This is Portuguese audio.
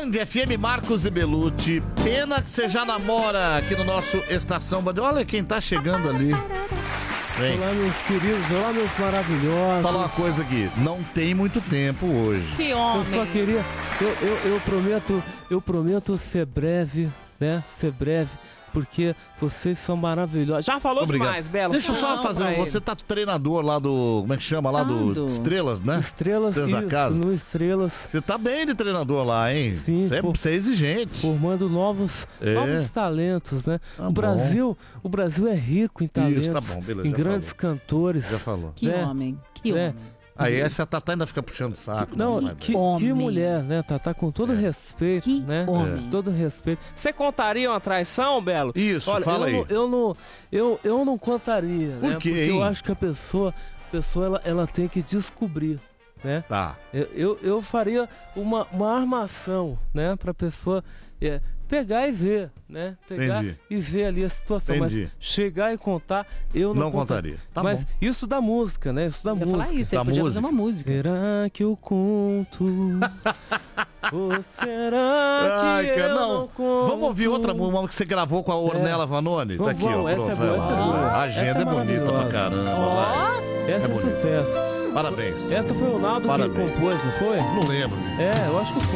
Band FM, Marcos e Belucci. Pena que você já namora aqui no nosso Estação Band. Olha quem tá chegando ali. Vem. Olá, meus queridos, olá, meus maravilhosos. Falar uma coisa aqui, não tem muito tempo hoje. Que homem. Eu só queria, eu prometo ser breve, né? Ser breve, porque vocês são maravilhosos. Já falou Obrigado. demais, Belo. Deixa eu só fazer, você tá treinador lá do, como é que chama? Lá do Estrelas, né? Estrelas da isso, casa. no Estrelas. Você tá bem de treinador lá, hein? Sim, Você é exigente. Formando novos talentos, né? Tá o Brasil é rico em talentos, Isso, tá bom, beleza, em já grandes falou. cantores. Já falou. Que homem, que homem. Aí essa Tatá ainda fica puxando o saco. Não, vai que homem. mulher, né, Tatá? Com todo respeito, Que né? homem. Todo respeito. Você contaria uma traição, Belo? Isso, olha, fala aí. Eu não contaria, Por né? quê, Porque hein? eu acho que a pessoa ela tem que descobrir, né? Tá. Eu faria uma armação, né? Pra pessoa pegar e ver, né? Pegar Entendi. e ver ali a situação. Entendi. Mas chegar e contar, eu não contaria. Tá mas bom. isso da música, né? Isso da Eu ia música. falar isso, Da ele podia música. fazer uma música. Será que eu conto? Ou será que cara, eu não. não conto? Vamos ouvir outra música que você gravou com a Ornella Vanoni? Tá Vamos, aqui, ó. vamos, Pronto, essa vai é lá. boa, essa é boa. A agenda Essa é é bonita pra maravilhosa. caramba. Vai. Essa é bonito. sucesso. Parabéns. Essa foi o Naldo que Parabéns. compôs, não foi? Não lembro. Eu acho que foi.